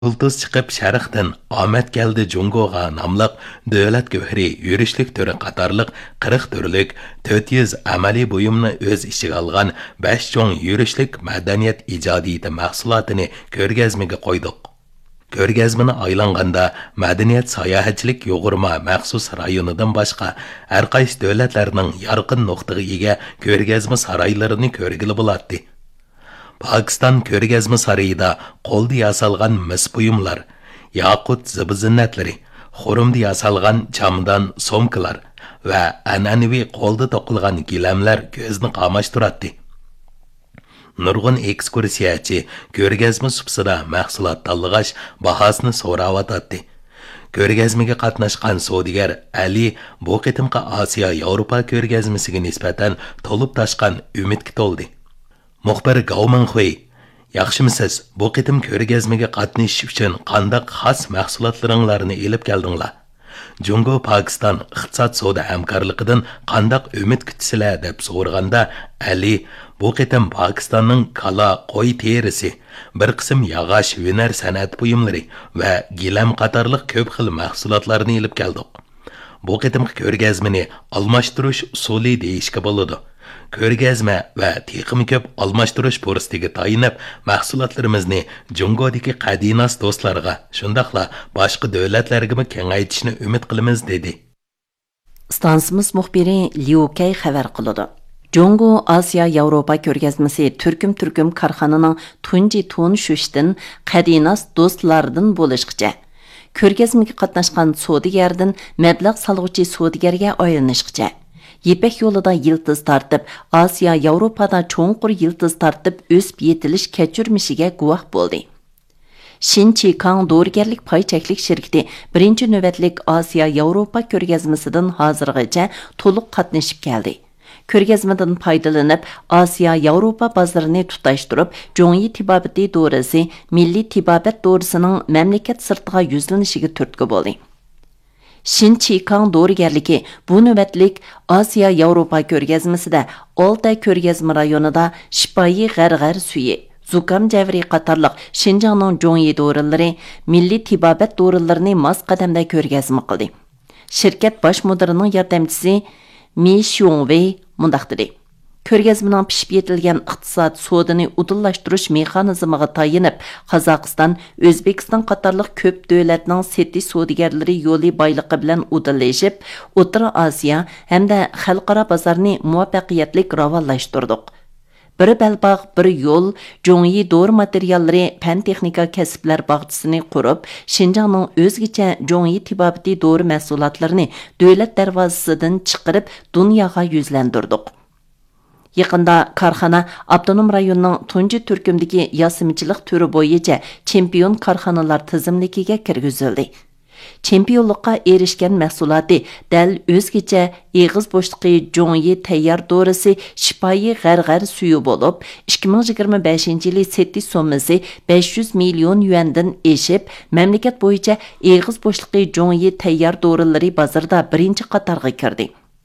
Yıldız çıkıp şərqdən Ahmet geldi Cungoğa namlıq dövlət gövheri yürüşlük törü qatarlıq 40 türlük 400 əməli buyumunu öz işiga alğan 5 çoğun yürüşlük mədəniyyət icadiyeti məhsulatını körgəzməge qoyduq. Körgəzməni aylanğanda mədəniyyət sayahatçilik yoğurma məxsus rayonidan başqa hər qaysı dövlətlərinin yarqın nöqtəyə ega körgəzmə saraylarını körgili bulatdı. Pakistan körgəzmə sarayida qolda yasalğan mis buyumlar, yaqut zibizinnətləri, xurumda yasalğan camdan somkalar və ənənəvi qolda toqilğan giləmlər gözni qamaştıratdı. Nurgun ekskursiyachi körgəzmə supsida məhsulat tanlığaş bahasını so'ravatatdi. Körgəzməge qatnaşqan savdogar Ali bu qitimqi Osiyo Yevropa körgəzməsiga nisbatan to'lib toshqan umidga to'ldi. Muxbir Gaumanxuy, yaxshimisiz? Bu qitim körgəzməge qatnashish uchun qandaq xas mahsulotlaringlarni elib keldinglar? Jungo Pakistan iqtisod savdo hamkorligidan qandaq umid kutsizlar deb so'raganda Ali bu qitim Pakistanning kala, qo'y terisi, bir qism yog'och hunar san'at buyumlari va gilam qatorliq ko'p xil mahsulotlarni elib keldik. Bu qitimki ko'rgazmani almashtirish usuli deyishga bo'ladi. Ko'rgazma va teqimi ko'p almashtirish fursatiga tayinib, mahsulotlarimizni Jungodagi qadinas do'stlarga, shundaqla boshqa davlatlarga kengaytirishni umid qilamiz dedi. Stansimiz muxbiri Liu Kay xabar qiladi. Jungo Osiyo Yevropa ko'rgazmasi turkum korxonaning tunji tunishishdan qadinas do'stlardan bo'lishqicha. Ko'rgazmaga qatnashgan savdogardan mablag' solg'uchi savdogarga aylanishqicha. Yepek yolida yıldız tartib, Asiya, Yevropada çoğunqur yıldız tartib, ösüp yetiliş keçirmişige guvoh bo'ldi. Shinchi Kang Doğrugerlik pay çeklik şirketi birinci nöbetlik Asiya, Yevropa ko'rgazmasidan hozirgacha to'liq qatnashib keldi. Ko'rgazmadan paydalanib, Asiya, Yevropa bazarını tutashtirib, Jongi tibabati doğrusi, Milli tibabat doğrusining mamlakat sirtiga yuzlanishiga turtki bo'ldi. Shinchi Kang Doğrugerligi bu nöbetlik Asiya Yevropa ko'rgazmasida Olta ko'rgazma rayonida shifoyi g'arg'ar suyi, zukam javri qatorliq Xinjiangning Jongi dorilarni, milliy tibobat dorilarini mos qadamda ko'rgazma qildi. Shirkat bosh mudirining yordamchisi Mi Xiongwei mundaq dedi. Ko'rgazmaning pishib yetilgan iqtisod sodini udullashtirish mexanizmiga tayinib, Qozog'iston, O'zbekiston qatorliq ko'p davlatning setish savdogarlari yo'li boyligi bilan udillashib, O'rta Osiyo hamda xalqaro bozorni muvaffaqiyatli rivojlantirdik. Bir balbaq, bir yo'l, Jongi dori materiallari fan texnika kasblar bog'chisini qurib, Xinjiangning o'zgacha Jongi tibobati dori mahsulotlarini davlat darvozasidan chiqarib, dunyoga yuzlantirdik. Yaqında karxana Abdunum rayonunun tunji turkumdagi yasimchilik turi bo'yicha chempion karxanalar tizimligiga kirgizildi. Chempionlikqa erishgan mahsuloti dal o'zgacha eg'iz bo'shliqi Jongi tayyor dorisi shifoyi g'arg'ar suyi bo'lib, 2025-yili setish so'mmasi 500 million yuandan eshib, mamlakat bo'yicha eg'iz bo'shliqi Jongi tayyor dorilari bozorda birinchi qatorga kirdi.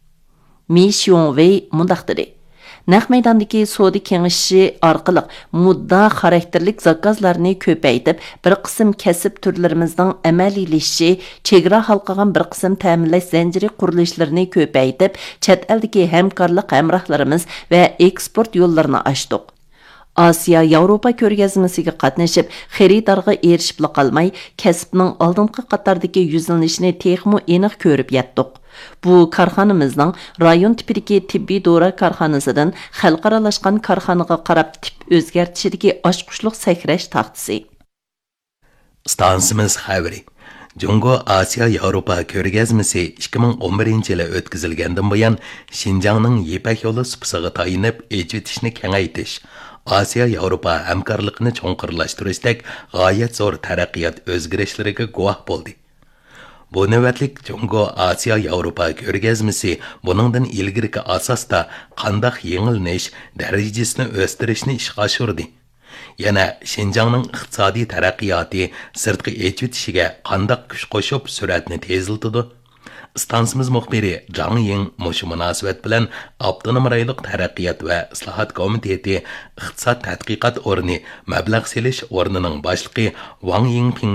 Mi Xiongwei mundaq dedi. Naq maydondagi savdo kengashi orqali mudda xarakterlik zakazlarni ko'paytib, bir qism kasb turlarimizning amaliylashishi, chegara halqagan bir qism ta'minlash zanjiri qurilishlarini ko'paytib, chet eldagi hamkorlik hamrohlarimiz va eksport yo'llarini ochdik. Asiya Yevropa ko'rgazmasiga qatnashib, xaridorga erishib qolmay, kasbning oldingi qatordagi yuzlanishini texmo aniq ko'rib yetdik. Bu korxonamizning rayon tipidagi tibbiy dori korxonasidan xalqaralashgan korxonaga qarab tip o'zgartishidagi ochqushliq sakrash taxtisi. Stansimiz xabari. Jungo Osiyo Yevropa ko'rgazmasi 2011-yili o'tkazilgandan buyon Xinjiangning Yepak yo'li supsiga tayinib, ejitishni kengaytirish, Osiyo Yevropa hamkorligini cho'nqirlashtirishdak g'oyat zo'r taraqqiyot o'zgarishlariga guvoh bo'ldi. Bu navbatlik Jungo Osiyo Yevropa ko'rgazmasi buningdan ilgirki asosda qandaq yengilnish darajasini o'stirishni ishga oshirdi. Yana Xinjiangning iqtisodiy taraqqiyoti sirtqi echvitishiga qandaq kuch qo'shib suratni teziltidi. Stansimiz muxbiri Zhang Ying mushu munosabat bilan Avtonom rayonlik taraqqiyot va islohot komiteti iqtisod tadqiqot o'rni mablag' selish o'rnining boshlig'i Wang Yingping